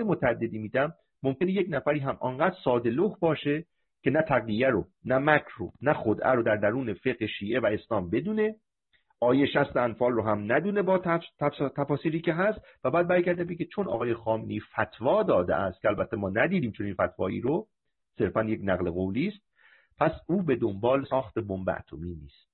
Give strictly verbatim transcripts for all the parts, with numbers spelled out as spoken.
های متعددی میدم، ممکنه یک نفری هم آنقدر ساده لوح باشه که نه تقیه رو، نه مکر رو، نه خدعه رو در درون فقه شیعه و اسلام بدونه، آیه شصت انفال رو هم ندونه با تفاسیری که هست، و بعد برگرده بگه چون آقای خامنه‌ای فتوا داده است که البته ما ندیدیم چون این فتوایی رو، صرفا یک نقل قولی است، پس او به دنبال ساخت بمب اتمی نیست.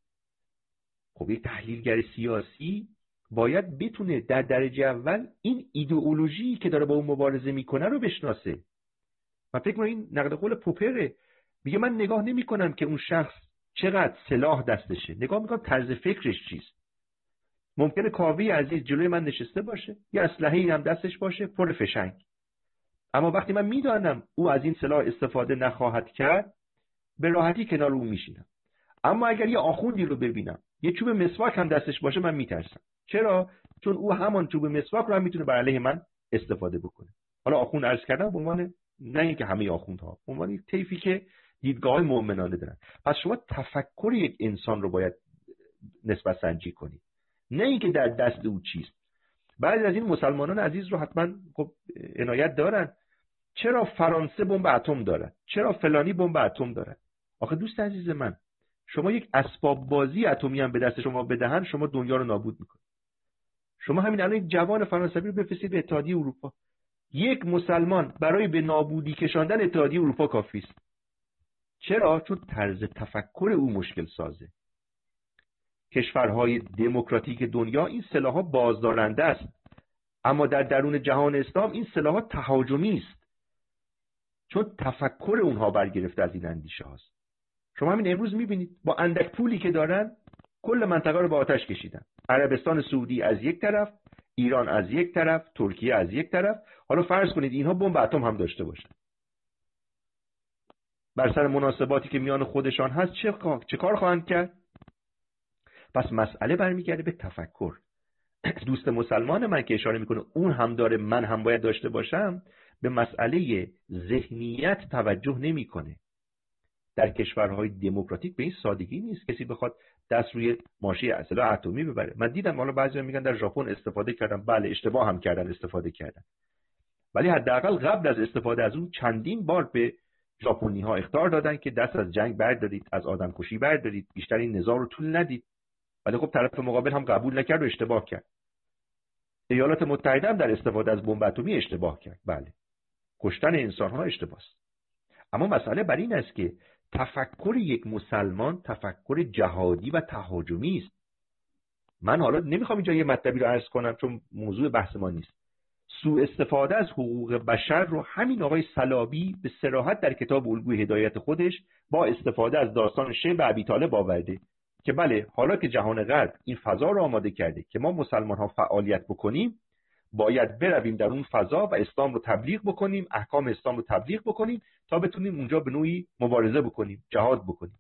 خب یک تحلیلگر سیاسی باید بتونه در درجه اول این ایدئولوژی که داره با اون مبارزه میکنه رو بشناسه. من فکر کنم این نقل قول پوپره، میگه من نگاه نمیکنم که اون شخص چقدر سلاح دستشه، نگاه میکنم طرز فکرش چیست. ممکنه کاوه عزیز جلوی من نشسته باشه، یه اسلحه‌ای هم دستش باشه پر فشنگ، اما وقتی من میدانم او از این سلاح استفاده نخواهد کرد، به راحتی کنار او میشینم. اما اگر یه آخوندی رو ببینم یه چوب مسواک هم دستش باشه، من میترسم. چرا؟ چون او همان چوب مسواک رو هم میتونه بر علیه من استفاده بکنه. حالا آخوند عرض کردم به عنوان نه اینکه همه آخوندها، به عنوان یک طیفی که دیدگاه مؤمنانه دارن. پس شما تفکر یک انسان رو باید نسبت سنجی کنید، نه اینکه در دست او چیست. بعضی از این مسلمانان عزیز رو حتما خب عنایت دارن، چرا فرانسه بمب اتم داره، چرا فلانی بمب اتم داره. آخه دوست عزیز من، شما یک اسباب بازی اتمی هم به دست شما بدهن، شما دنیا رو نابود میکنید. شما همین الان یک جوان فرانسوی رو بفرستید به اتحادیه اروپا، یک مسلمان برای به نابودی کشاندن اتحادیه اروپا کافی است. چرا؟ چون طرز تفکر او مشکل سازه. کشورهای دموکراتیک دنیا این سلاح‌ها بازدارنده است، اما در درون جهان اسلام این سلاح‌ها تهاجمی است، چون تفکر اونها برگرفته از این اندیشه هاست. شما همین امروز میبینید با اندک پولی که دارن کل منطقه رو به آتش کشیدن. عربستان سعودی از یک طرف، ایران از یک طرف، ترکیه از یک طرف. حالا فرض کنید اینها بمب اتم هم داشته باشن، بر سر مناسباتی که میان خودشان هست چه چه کار خواهند کرد؟ پس مسئله برمیگرده به تفکر. دوست مسلمان من که اشاره میکنه اون هم داره من هم باید داشته باشم، به مسئله ذهنیت توجه نمیکنه. در کشورهای دموکراتیک به این سادگی نیست کسی بخواد دست روی ماشه اسلحه اتمی ببره. من دیدم حالا بعضیا میگن در ژاپن استفاده کردن، بله اشتباه هم کردن استفاده کردن، ولی حداقل قبل از استفاده از اون چندین بار به ژاپنی ها اخطار دادن که دست از جنگ بردارید، از آدم کشی بردارید، بیشتر این نزاع رو طول ندید. ولی خب طرف مقابل هم قبول نکرد و اشتباه کرد. ایالات متحده هم در استفاده از بمب اتمی اشتباه کرد. بله، کشتن انسان ها اشتباه است. اما مسئله بر این است که تفکر یک مسلمان تفکر جهادی و تهاجمی است. من حالا نمیخوام اینجا یه مطلبی رو عرض کنم چون موضوع بحث ما نیست. سوء استفاده از حقوق بشر رو همین آقای صلابی به صراحت در کتاب الگوی هدایت خودش با استفاده از داستان شیب ابی طالب آورده که بله، حالا که جهان غرب این فضا رو آماده کرده که ما مسلمان ها فعالیت بکنیم، باید برویم در اون فضا و اسلام رو تبلیغ بکنیم، احکام اسلام رو تبلیغ بکنیم تا بتونیم اونجا به نوعی مبارزه بکنیم، جهاد بکنیم.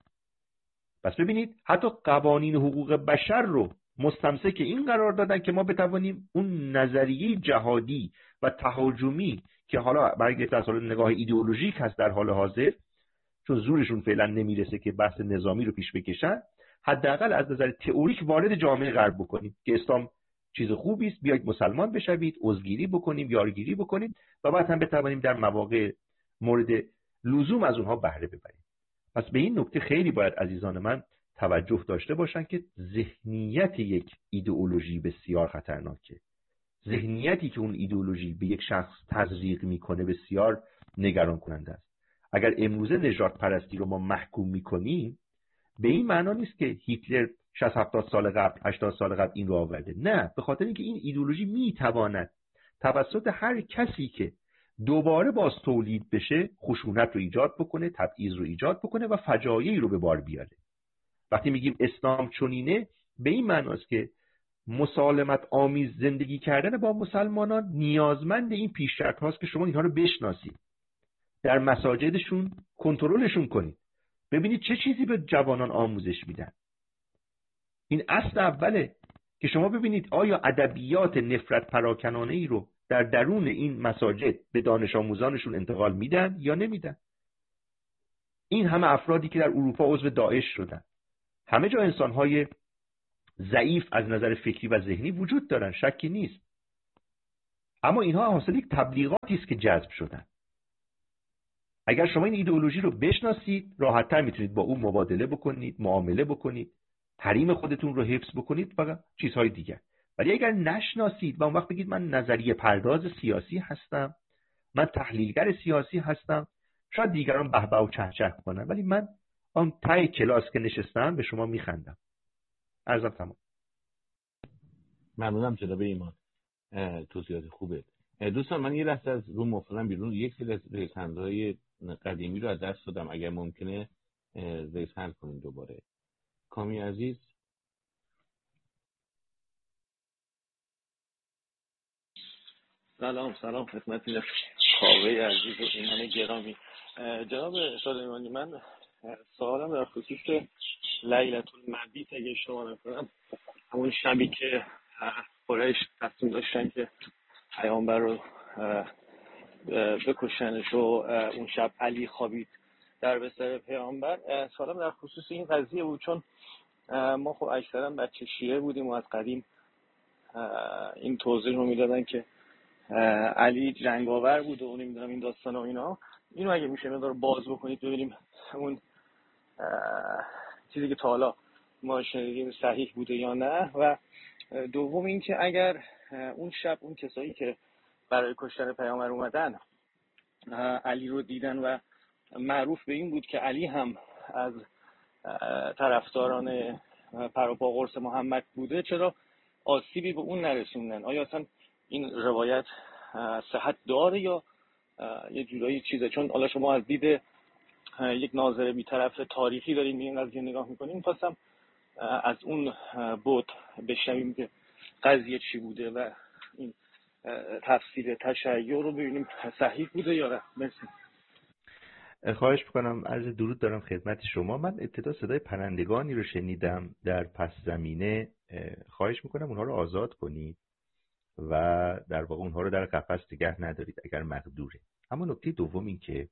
پس ببینید حتی قوانین حقوق بشر رو مستمسک این قرار دادن که ما بتوانیم اون نظریه جهادی و تهاجمی که حالا برگرفته از حال نگاه ایدئولوژیک هست در حال حاضر، چون زورشون فعلا نمیرسه که بحث نظامی رو پیش بکشن، حداقل از نظر تئوریک وارد جامعه غرب بکنیم که اسلام چیز خوبی است، بیایید مسلمان بشوید، عضوگیری بکنیم، یارگیری بکنیم و بعد هم بتوانیم در مواقع مورد لزوم از اونها بهره ببریم. پس به این نکته خیلی باید عزیزان من توجه داشته باشن که ذهنیت یک ایدئولوژی بسیار خطرناکه. ذهنیتی که اون ایدئولوژی به یک شخص تزریق میکنه بسیار نگران کننده است. اگر امروزه نژاد پرستی رو ما محکوم میکنیم، به این معنا نیست که هیتلر شصت هفتاد سال قبل، هشتاد سال قبل این رو آورده. نه، به خاطر اینکه این ایدئولوژی میتواند توسط هر کسی که دوباره باز تولید بشه خشونت رو ایجاد بکنه، تبعیض رو ایجاد بکنه و فجایعی رو به بار بیاره. وقتی میگیم اسلام چنینه، به این معناست که مسالمت آمیز زندگی کردن با مسلمانان نیازمند این پیش شرط هاست که شما اینها رو بشناسید، در مساجدشون کنترلشون کنید، ببینید چه چیزی به جوانان آموزش میدن. این اصل اوله که شما ببینید آیا ادبیات نفرت پراکنانه ای رو در درون این مساجد به دانش آموزانشون انتقال میدن یا نمیدن. این همه افرادی که در اروپا عضو داعش شدن، همه جا انسانهای ضعیف از نظر فکری و ذهنی وجود دارن، شکی نیست. اما اینها حاصل یک تبلیغاتی است که جذب شدن. اگر شما این ایدئولوژی رو بشناسید، راحت‌تر میتونید با اون مبادله بکنید، معامله بکنید، حریم خودتون رو حفظ بکنید و چیزهای دیگر. ولی اگر نشناسید و اون وقت بگید من نظریه پرداز سیاسی هستم، من تحلیلگر سیاسی هستم، شاید دیگران به به و چه چه کنن، ولی من آن ته کلاس که نشستم به شما میخندم. عرضم تمام. ممنونم جناب ایمان، توضیحات خوبه. دوستان من یه لحظه از روم افتادم بیرون، یک سری از ریسندهای قدیمی رو از دست دادم، اگر ممکنه ریسند کنیم دوباره. کامی عزیز. سلام سلام خدمت کاوه عزیز و ایمان گرامی. جناب سلیمانی، من سوالم در خصوص لیلة المبیت اگه اشتباه نکنم، همون شبی که قریش تصمیم داشتن که پیامبر رو بکشنش و اون شب علی خوابید در بستر پیامبر. سوالم در خصوص این قضیه بود، چون ما خب اکثرا بچه شیعه بودیم و از قدیم این توضیح رو میدادن که علی جنگاور بود و نمیدونم این داستان و اینا. اینو اگه میشه مقدار باز بکنید ببینیم اون چیزی که تا حالا ما شنیدیم صحیح بوده یا نه. و دوم این که اگر اون شب اون کسایی که برای کشتن پیامبر اومدن علی رو دیدن و معروف به این بود که علی هم از طرفداران پروپا قرص محمد بوده، چرا آسیبی به اون نرسوندن؟ آیا اصلا این روایت صحت داره یا یه جورایی چیزه؟ چون حالا شما از دید یک ناظر بی‌طرف تاریخی دارین به این قضیه نگاه میکنین، می‌خواستم از اون بود بشنویم که قضیه چی بوده و این تفسیر تشیع رو ببینیم صحیح بوده یا نه. مرسی. خواهش میکنم. عرض درود دارم خدمت شما. من ابتدا صدای پرندگانی رو شنیدم در پس زمینه. خواهش میکنم اونها رو آزاد کنید و در واقع اونها رو در قفس نگه ندارید اگر مقدوره. اما نکته دوم این که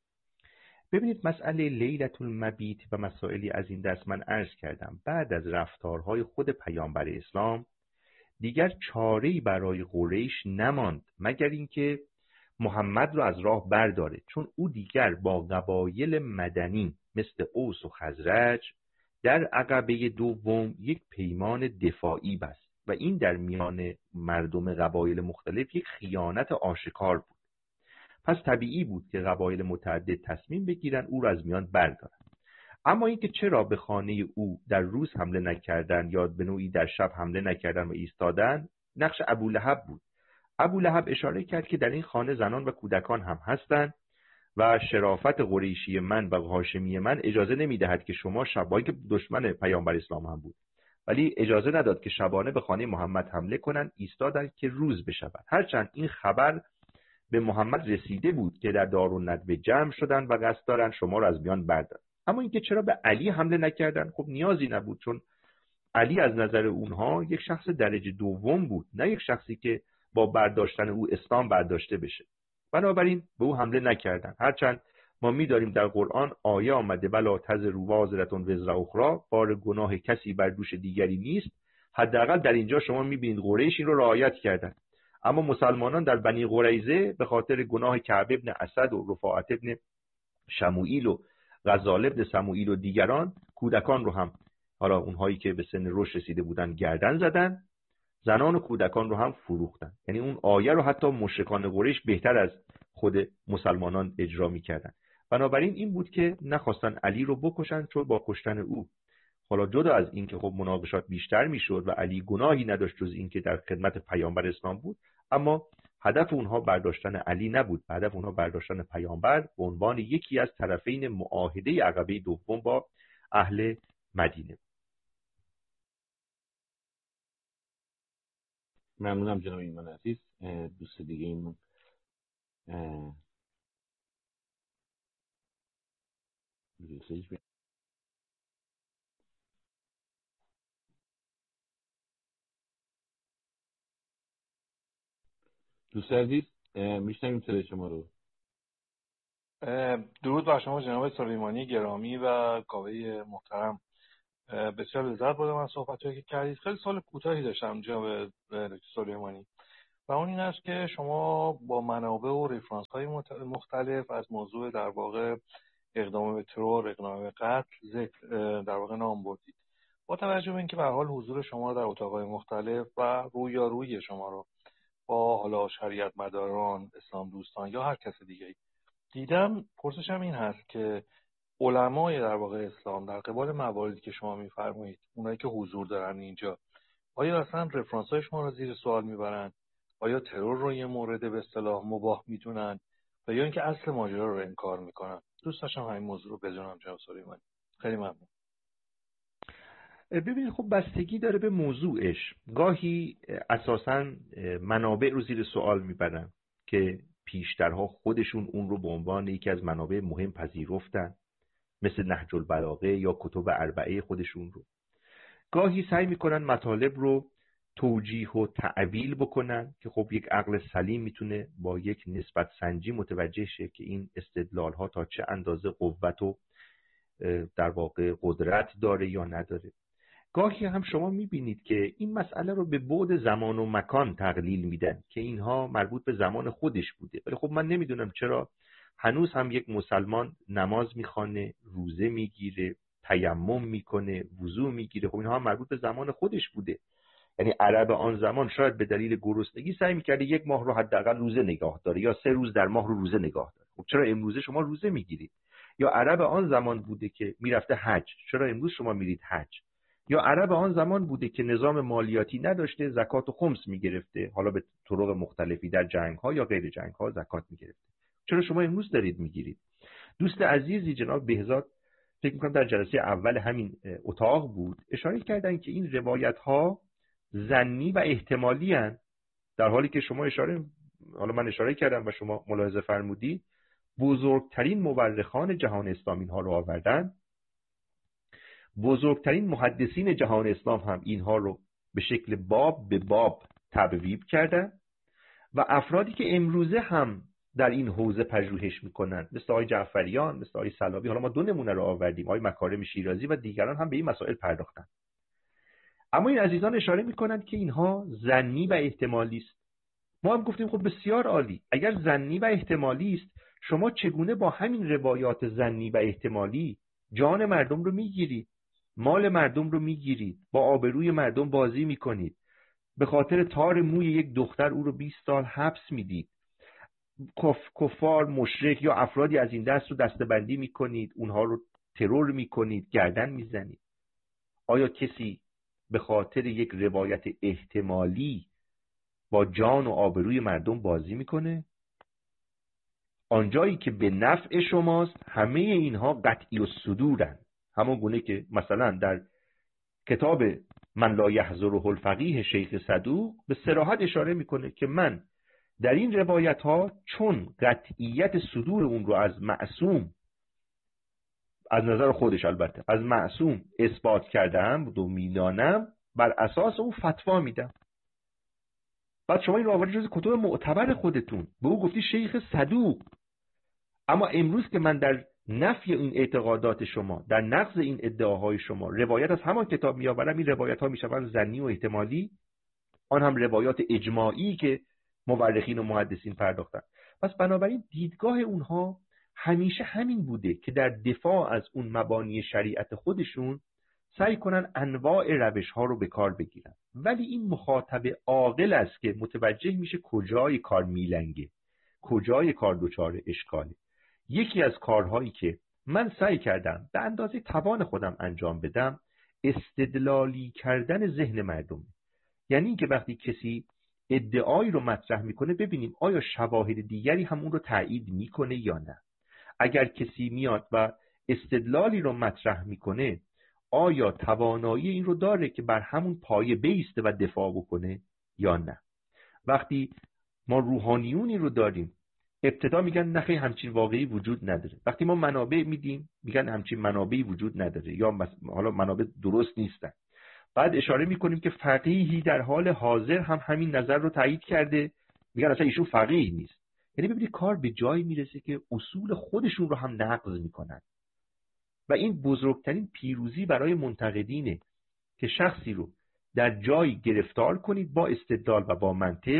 ببینید مسئله لیلة المبیت و مسائلی از این دست من عرض کردم. بعد از رفتارهای خود پیامبر اسلام دیگر چاره‌ای برای قریش نماند مگر اینکه محمد رو از راه برداره، چون او دیگر با قبایل مدنی مثل اوس و خزرج در عقبه دوم یک پیمان دفاعی بست و این در میان مردم قبایل مختلف یک خیانت آشکار بود. پس طبیعی بود که قبایل متعدد تصمیم بگیرن او را از میان بردارن. اما اینکه چرا به خانه او در روز حمله نکردن یا به نوعی در شب حمله نکردن و ایستادن، نقش ابولهب بود. ابولهب اشاره کرد که در این خانه زنان و کودکان هم هستند و شرافت قریشی من و هاشمی من اجازه نمیدهد که شما شبایی که دشمن پیامبر اسلام هم بود ولی اجازه نداد که شبانه به خانه محمد حمله کنن، ایستادن که روز بشود. هرچند این خبر به محمد رسیده بود که در دارالندوه جمع شدن و قصد دارن شما را از میان بردارن. اما اینکه چرا به علی حمله نکردن، خب نیازی نبود، چون علی از نظر اونها یک شخص درجه دوم بود، نه یک شخصی که با برداشتن او اسلام برداشته بشه. بنابراین به او حمله نکردن. هرچند ما می‌داریم در قرآن آیه آمده بلا تزروا وازرة وزر اخری، بار گناه کسی بر دوش دیگری نیست. حداقل در اینجا شما می‌بینید قریش این رو رعایت کردن. اما مسلمانان در بنی قریظه به خاطر گناه کعب ابن اسد و رفاعت ابن شموئیل و غزال ابن سموئیل و دیگران کودکان رو هم، حالا اونهایی که به سن رشد رسیده بودن، گردن زدن، زنان و کودکان رو هم فروختن. یعنی اون آیه رو حتی مشرکان قریش بهتر از خود مسلمانان اجرا می‌کردن. بنابراین این بود که نخواستن علی رو بکشن، چون با کشتن او، حالا جدا از این که خب مناقشات بیشتر میشد و علی گناهی نداشت جز این که در خدمت پیامبر اسلام بود، اما هدف اونها برداشتن علی نبود، هدف اونها برداشتن پیامبر به عنوان یکی از طرفین معاهده عقبه دوم با اهل مدینه. ممنونم جناب ایمان عزیز. دوست دیگه ایمان دوست عزیز میشنویم صدای شما رو. درود بر شما جناب سلیمانی گرامی و کاوه محترم. بسیار لذت بردم از صحبتایی که کردید. خیلی سوال کوتاهی داشتم جناب سلیمانی. و اون این است که شما با منابع و رفرانس های مختلف از موضوع در واقع اقدام به ترور، اقدام به قتل ذکر در واقع نام بردید. با توجه به اینکه به هر حال حضور شما در اتاق‌های مختلف و رویارویی شما رو با حالا شریعت مداران، اسلام دوستان یا هر کس دیگه دیدم، پرسشم این هست که علمای در واقع اسلام در قبال مواردی که شما میفرمایید، اونایی که حضور دارن اینجا، آیا اصلا رفرانس های شما رو زیر سوال میبرن؟ آیا ترور رو یه مورد به اصطلاح مباح میدونن و یا اینکه اصل ماجرا رو انکار میکنن؟ دوست داشتم همین موضوع رو بدونم جناب سلیمانی. خیلی ممنون. ببینید خب بستگی داره به موضوعش. گاهی اساساً منابع رو زیر سوال میبرن که پیشترها خودشون اون رو به عنوان یکی از منابع مهم پذیرفتن، مثل نهج البلاغه یا کتب اربعه خودشون رو. گاهی سعی میکنن مطالب رو توجیه و تعویل بکنن که خب یک عقل سلیم میتونه با یک نسبت سنجی متوجه شه که این استدلال ها تا چه اندازه قوت و در واقع قدرت داره یا نداره. گاهی هم شما میبینید که این مسئله رو به بعد زمان و مکان تقلیل میدن که اینها مربوط به زمان خودش بوده، ولی خب من نمیدونم چرا هنوز هم یک مسلمان نماز میخوانه، روزه میگیره، تیمم میکنه، وضو میگیره. خب اینها هم مربوط به زمان خودش بوده. یعنی عرب آن زمان شاید به دلیل گرسنگی سعی میکرده یک ماه رو حداقل روزه نگاه داره یا سه روز در ماه رو روزه نگاه داره. خب چرا امروزه شما روزه میگیرید؟ یا عرب آن زمان بوده که میرفته حج، چرا امروز شما میرید حج؟ یا عرب آن زمان بوده که نظام مالیاتی نداشته، زکات و خمس میگرفته، حالا به طرق مختلفی در جنگ ها یا غیر جنگ ها زکات میگرفته، چرا شما امروز دارید میگیرید؟ دوست عزیزی جناب بهزاد فکر میکنم در جلسه اول همین اتاق بود، اشاره کردن که این روایت ها ظنی و احتمالی هستند، در حالی که شما اشاره حالا من اشاره کردم و شما ملاحظه فرمودید بزرگترین مورخان جهان اسلام اینها رو آوردن، بزرگترین محدثین جهان اسلام هم اینها رو به شکل باب به باب تبویب کردن و افرادی که امروزه هم در این حوزه پژوهش میکنن مثل آقای جعفریان، مثل آقای سلابی، حالا ما دو نمونه رو آوردیم، آقای مکارم شیرازی و دیگران هم به این مسائل پرداختن. اما این عزیزان اشاره میکنند که اینها ظنی و احتمالی است. ما هم گفتیم خب بسیار عالی، اگر ظنی و احتمالی است شما چگونه با همین روایات ظنی و احتمالی جان مردم رو میگیرید، مال مردم رو میگیرید، با آبروی مردم بازی میکنید، به خاطر تار موی یک دختر او رو بیست سال حبس میدید، کف، کفار، مشرک یا افرادی از این دست رو دسته‌بندی میکنید، اونها رو ترور میکنید، گردن میزنید. آیا کسی به خاطر یک روایت احتمالی با جان و آبروی مردم بازی میکنه؟ آنجایی که به نفع شماست همه اینها قطعی الصدورن، همون گونه که مثلا در کتاب من لا یحضره الفقیه شیخ صدوق به صراحت اشاره میکنه که من در این روایت ها چون قطعیت صدور اون رو از معصوم، از نظر خودش البته، از معصوم اثبات کردم و میدانم، بر اساس اون فتوا میدم. بعد شما این رو آوردید جز کتب معتبر خودتون، به او گفتی شیخ صدوق. اما امروز که من در نفی این اعتقادات شما، در نقض این ادعاهای شما روایت از همان کتاب میآورم، این روایت ها میشوند ظنی و احتمالی، آن هم روایات اجماعی که مورخین و محدثین پرداختن. پس بنابراین دیدگاه اونها همیشه همین بوده که در دفاع از اون مبانی شریعت خودشون سعی کنن انواع روش ها رو به کار بگیرن. ولی این مخاطب عاقل است که متوجه میشه کجای کار میلنگه، کجای کار دچار اشکاله. یکی از کارهایی که من سعی کردم به اندازه توان خودم انجام بدم استدلالی کردن ذهن مردم. یعنی اینکه وقتی کسی ادعایی رو مطرح میکنه ببینیم آیا شواهد دیگری هم اون رو تایید میکنه یا نه. اگر کسی میاد و استدلالی رو مطرح میکنه آیا توانایی این رو داره که بر همون پایه بیسته و دفاع بکنه یا نه. وقتی ما روحانیونی رو داریم ابتدا میگن نخی همچین واقعی وجود نداره، وقتی ما منابع میدیم میگن همچین منابعی وجود نداره یا حالا منابع درست نیستن. بعد اشاره میکنیم که فقیهی در حال حاضر هم همین نظر رو تایید کرده، میگن اصلا ایشون فقیه نیست. یعنی ببینید کار به جایی میرسه که اصول خودشون رو هم نقض میکنن و این بزرگترین پیروزی برای منتقدینه که شخصی رو در جایی گرفتار کنید با استدلال و با منطق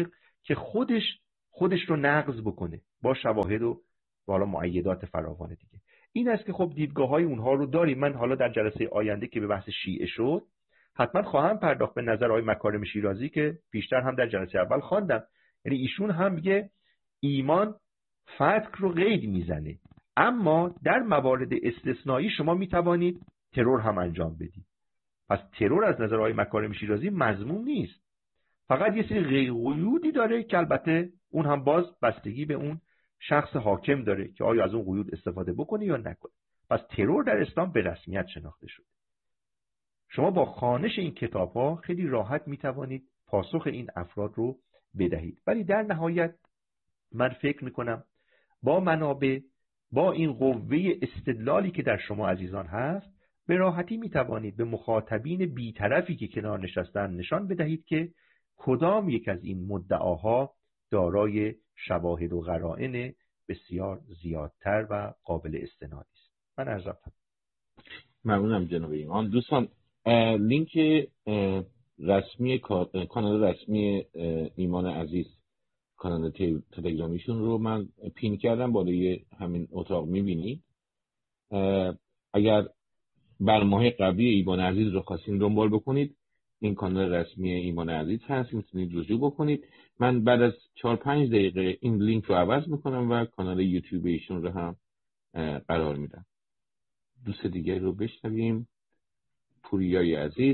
که خودش خودش رو نقض بکنه با شواهد و حالا مؤیدات فراوان دیگه. این است که خب دیدگاه‌های اونها رو داریم. من حالا در جلسه آینده که به بحث شیعه شد حتما خواهم پرداخت به نظر آقای مکارم شیرازی که پیشتر هم در جلسه اول خواندم. یعنی ایشون هم میگه ایمان فتق رو قید میزنه، اما در موارد استثنایی شما میتوانید ترور هم انجام بدید. پس ترور از نظر آقای مکارم شیرازی مذموم نیست، فقط یه سری قیودی داره که البته اون هم باز بستگی به اون شخص حاکم داره که آیا از اون قیود استفاده بکنه یا نکنه. پس ترور در اسلام به رسمیت شناخته شده. شما با خوانش این کتاب‌ها خیلی راحت میتوانید پاسخ این افراد رو بدهید. ولی در نهایت من فکر میکنم با منابع، با این قوه استدلالی که در شما عزیزان هست، به راحتی میتوانید به مخاطبین بی‌طرفی که کنار نشستن نشان بدهید که کدام یک از این مدعاها دارای شواهد و قرائن بسیار زیادتر و قابل استنادی است. من عرض ادب. ممنونم جناب ایمان. دوستان لینک رسمی کانال رسمی ایمان عزیز، کانال تلگرامیشون رو من پین کردم بالای همین اتاق میبینید. اگر برنامه‌های قبلی ایمان عزیز رو خواستین دنبال بکنید، این کانال رسمی ایمان عزیز هست، میتونید رجوع بکنید. من بعد از چهار پنج دقیقه این لینک رو عوض میکنم و کانال یوتیوب ایشون رو هم قرار میدم. دوست دیگه رو بشنویم. پوریای عزیز.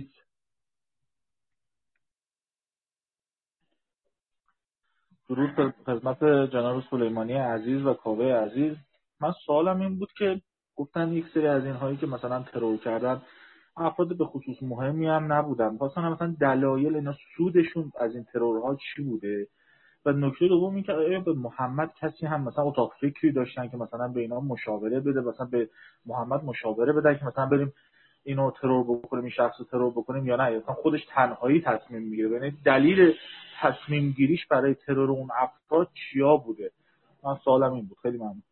درود خدمت جناب سلیمانی عزیز و کاوه عزیز. من سوالم این بود که گفتن یک سری از اینهایی که مثلا ترور کردن افراد به خصوص مهمی هم نبودن، مثلا مثلا دلایل اینا سودشون از این ترورها چی بوده؟ و نکته دوم این که آیا به محمد کسی هم مثلا اتاق فکری داشتن که مثلا به اینا مشاوره بده، مثلا به محمد مشاوره بده که مثلا بریم اینو ترور بکنیم، این شخص رو ترور بکنیم یا نه، مثلا خودش تنهایی تصمیم میگیره؟ یعنی دلیل تصمیم گیریش برای ترور اون افراد چیا بوده؟ من سوالم این بود. خیلی ممنون.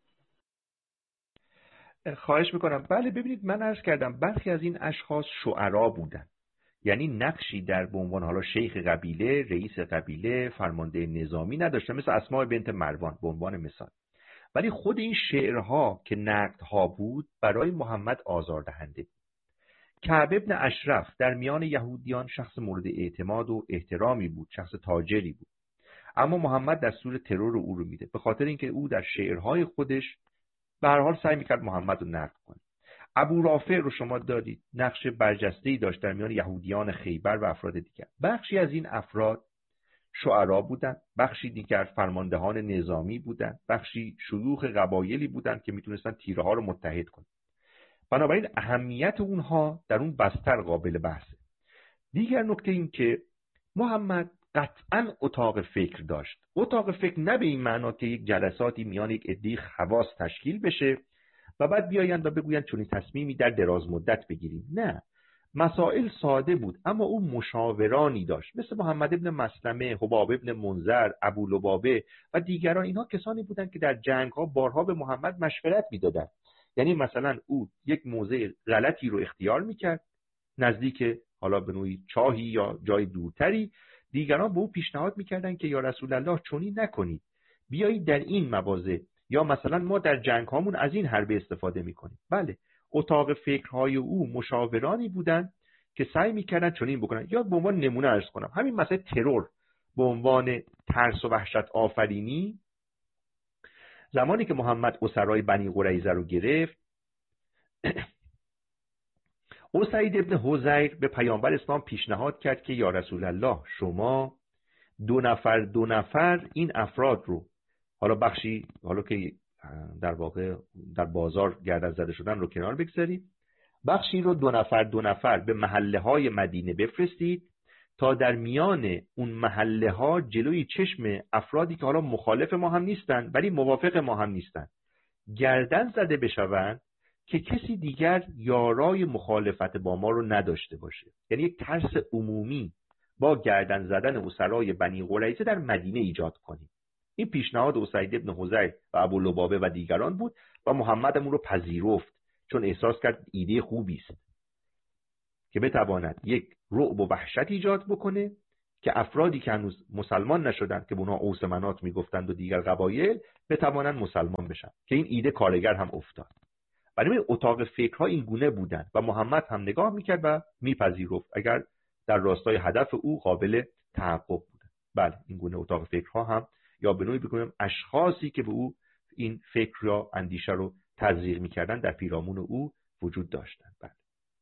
خواهش میکنم. بله ببینید، من عرض کردم برخی از این اشخاص شعرا بودن، یعنی نقشی در به عنوان حالا شیخ قبیله، رئیس قبیله، فرمانده نظامی نداشتن، مثل اسماء بنت مروان به عنوان مثال. ولی خود این شعرها که نقدها بود برای محمد آزاردهنده بود. کعب ابن اشرف در میان یهودیان شخص مورد اعتماد و احترامی بود، شخص تاجری بود، اما محمد دستور ترور او رو میده به خاطر اینکه او در شعرهای خودش به هر حال سعی میکرد محمد رو نقد کنه. ابو رافع رو شما دارید، نقش برجسته‌ای داشت در میان یهودیان خیبر و افراد دیگر. بخشی از این افراد شعرا بودند، بخشی دیگر فرماندهان نظامی بودند، بخشی شیوخ قبایلی بودند که میتونستن تیره ها رو متحد کنند. بنابراین اهمیت اونها در اون بستر قابل بحثه. دیگر نکته این که محمد قطعاً اتاق فکر داشت. اتاق فکر نه به این معنا که یک جلساتی میان یک عده خواص تشکیل بشه و بعد بیایند و بگویند چون این تصمیمی در دراز مدت بگیریم. نه، مسائل ساده بود، اما او مشاورانی داشت مثل محمد ابن مسلمه، حباب ابن منذر، ابو لبابه و دیگران. اینها کسانی بودند که در جنگ‌ها بارها به محمد مشورت می‌دادند. یعنی مثلا او یک موضع غلطی رو اختیار می‌کرد نزدیک حالا به نوعی چاهی یا جای دورتری، دیگران به او پیشنهاد می‌کردند که یا رسول الله چونی نکنید، بیایید در این مواضع، یا مثلا ما در جنگ هامون از این حربه استفاده میکنیم. بله، اتاق فکرهای او مشاورانی بودند که سعی میکردن چنین بکنن. یا به عنوان نمونه عرض کنم همین مسئله ترور به عنوان ترس و وحشت آفرینی، زمانی که محمد اسرای بنی قریظه رو گرفت، اسید ابن حضیر به پیامبر اسلام پیشنهاد کرد که یا رسول الله شما دو نفر دو نفر این افراد رو، حالا بخشی حالا که در واقع در بازار گردن زده شدن رو کنار بگذارید، بخشی رو دو نفر دو نفر به محله های مدینه بفرستید تا در میان اون محله ها جلوی چشم افرادی که حالا مخالف ما هم نیستن ولی موافق ما هم نیستن گردن زده بشوند که کسی دیگر یارای مخالفت با ما رو نداشته باشه. یعنی یک ترس عمومی با گردن زدن اسرای بنی قریظه در مدینه ایجاد کنیم. این پیشنهاد اسید ابن حضیر و ابو لبابه و دیگران بود و محمد اون رو پذیرفت، چون احساس کرد ایده خوبی است که بتواند یک رعب و وحشت ایجاد بکنه که افرادی که هنوز مسلمان نشدند که به اونها اوس منات میگفتند و دیگر قبایل بتوانند مسلمان بشن، که این ایده کارگر هم افتاد. برای اتاق فکرها این گونه بودند و محمد هم نگاه میکرد و میپذیرفت اگر در راستای هدف او قابل تحقق بود. بله، این گونه اتاق فکرها هم یا به نوعی بگویم اشخاصی که به او این فکر یا اندیشه رو تزریق میکردن در پیرامون او وجود داشتند. بله.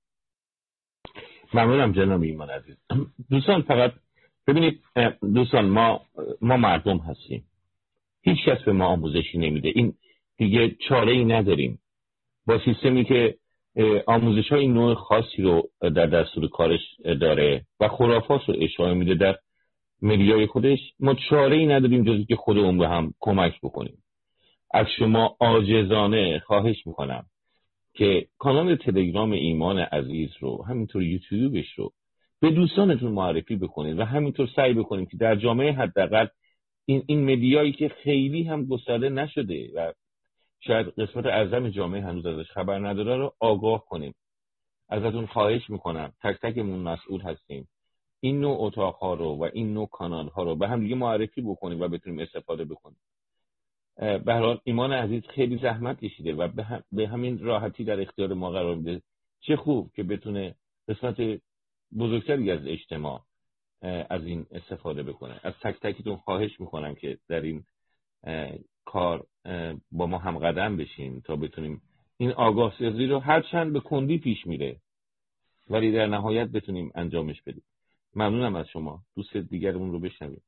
ممنونم جناب ایمان عزیز. دوستان فقط ببینید دوستان، ما ما مردم هستیم، هیچ کس به ما آموزشی نمیده، این دیگه چاره ای نداریم. با سیستمی که آموزش های نوع خاصی رو در دستور کارش داره و خرافات رو اشاره میده در مدیای خودش، ما چاره ای نداریم جز که خودمون به هم کمک بکنیم. از شما عاجزانه خواهش میکنم که کانال تلگرام ایمان عزیز رو، همینطور یوتیوبش رو به دوستانتون معرفی بکنید و همینطور سعی بکنیم که در جامعه حداقل این این مدیایی که خیلی هم گسترده نشده و شاید قسمت اعظم جامعه هنوز ازش خبر نداره رو آگاه کنیم. ازتون خواهش میکنم، تک تکمون مسئول هستیم، این نوع اتاق‌ها رو و این نوع کانال‌ها رو به هم دیگه معرفی بکنیم و بتونیم استفاده بکنیم. به هر حال ایمان عزیز خیلی زحمت کشیده و به, هم به همین راحتی در اختیار ما قرار میده. چه خوب که بتونه قسمت بزرگتری از اجتماع از این استفاده بکنه. از تک تکتون خواهش میکنم که در این کار با ما هم قدم بشین تا بتونیم این آگاه سازی رو هرچند به کندی پیش میره ولی در نهایت بتونیم انجامش بدیم. ممنونم از شما. دوست دیگرمون رو بشنویم.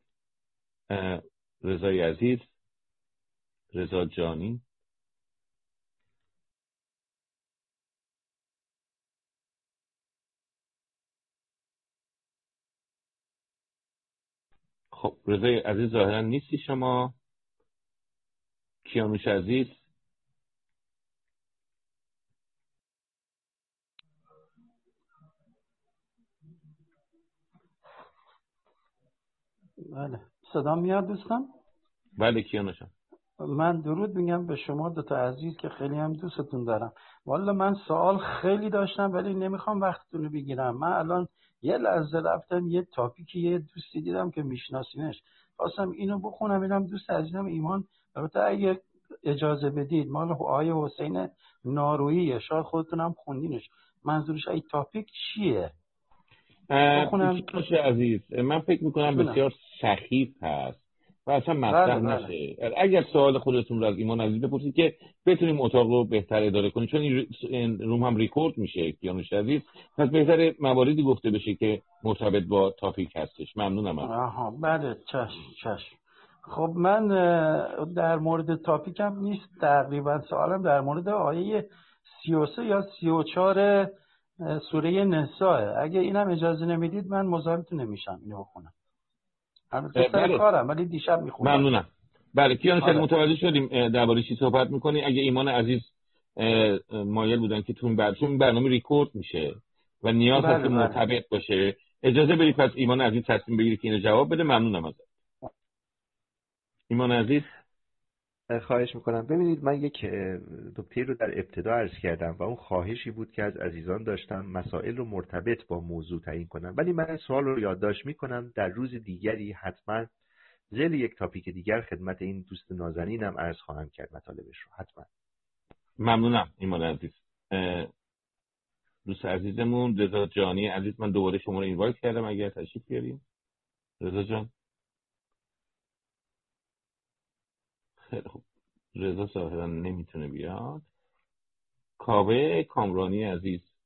رضای عزیز، رضا جانی. خب رضای عزیز ظاهرا نیستی شما. کیانوش عزیز. بله، صدا میاد دوستان؟ بله کیانوشم. من درود میگم به شما دو تا عزیز که خیلی هم دوستتون دارم. والا من سوال خیلی داشتم ولی نمیخوام وقتتون رو بگیرم. من الان یه لحظه رفتم یه تاپیکی یه دوستی دیدم که میشناسینش، خواستم اینو بخونم. اینم دوست عزیزم ایمان، البته اگه اجازه بدید، مال آقای حسین نارویی، شاید خودتونم خوندینش. منظورش این تاپیک چیه؟ بخونم عزیز. من فکر میکنم بسیار سخیف هست و اصلا مطرح بله نشه. بله. اگر سوال خودتون رو از ایمان عزیز بپرسید که بتونیم اتاق رو بهتر اداره کنیم، چون این روم هم ریکورد میشه کیانوش عزیز، پس بهتره مواردی گفته بشه که مرتبط با تاپیک هستش. ممنونم. آها بله، چشم چشم. خب من در مورد تاپیکم نیست، تقریبا سوالم در مورد آیه سی و سه یا سی و چهار سوره نساء. اگه اینم اجازه نمیدید من مزاحمتون نمیشم اینو بخونم. البته سر کارم ولی دیشب میخونم. ممنونم. بله کیانوش عزیز متوجه شدیم درباره چی صحبت میکنی. اگه ایمان عزیز مایل بودن که تون براتون برنامه ریکورد میشه و نیاز هست که مرتبط باشه، اجازه بدید پس ایمان عزیز تصمیم بگیره که اینو جواب بده. ممنونم ازت. ایمان عزیز. خواهش میکنم. ببینید من یک نکته رو در ابتدا عرض کردم و اون خواهشی بود که از عزیزان داشتم مسائل رو مرتبط با موضوع تعیین کنم، ولی من این سوال رو یادداشت میکنم در روز دیگری حتما ذیل یک تاپیک دیگر خدمت این دوست نازنینم عرض خواهم کرد مطالبش رو. حتما. ممنونم ایمان عزیز. دوست عزیزمون رضا جانی عزیز، من دوباره شما رو اینوایت کردم اگر تشریف بیارین. رضا جان. خیلی خوب. رضا ظاهرا نمیتونه بیاد. کاوه کامرانی عزیز